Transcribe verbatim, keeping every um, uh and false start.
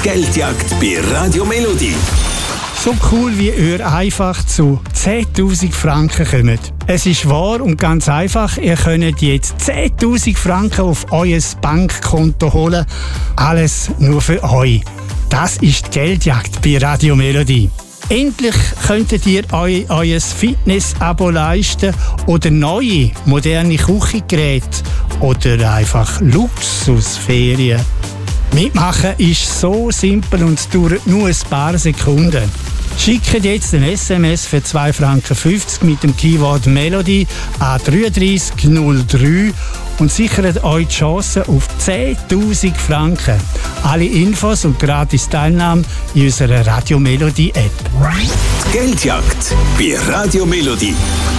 Geldjagd bei Radio Melodie. So cool wie ihr einfach zu zehntausend Franken kommt. Es ist wahr und ganz einfach, ihr könnt jetzt zehntausend Franken auf euer Bankkonto holen. Alles nur für euch. Das ist die Geldjagd bei Radio Melodie. Endlich könntet ihr euch euer Fitness-Abo leisten oder neue, moderne Küchengeräte oder einfach Luxusferien. Mitmachen ist so simpel und es dauert nur ein paar Sekunden. Schickt jetzt ein S M S für zwei Franken fünfzig mit dem Keyword Melody an drei drei null drei und sichert euch die Chance auf zehntausend Franken. Alle Infos und gratis Teilnahme in unserer Radio Melody App. Die Geldjagd bei Radio Melodie.